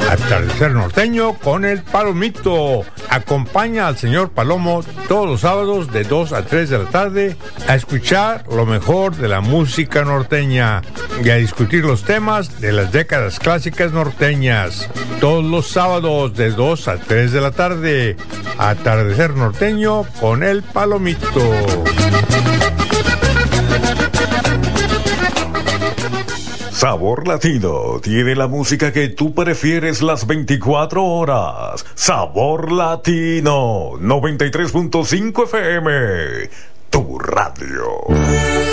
Atardecer Norteño con el Palomito. Acompaña al señor Palomo todos los sábados de 2 a 3 de la tarde a escuchar lo mejor de la música norteña y a discutir los temas de las décadas clásicas norteñas. Todos los sábados de 2 a 3 de la tarde. Atardecer Norteño con el Palomito. Sabor Latino tiene la música que tú prefieres las 24 horas. Sabor Latino 93.5 FM, tu radio.